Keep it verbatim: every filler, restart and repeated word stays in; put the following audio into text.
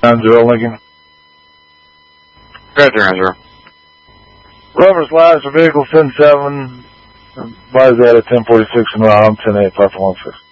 nine zero Lincoln. Go ahead, zero. Rover's lives for vehicle seven seven. Advise that at ten forty-six and around ten eight, platform one six.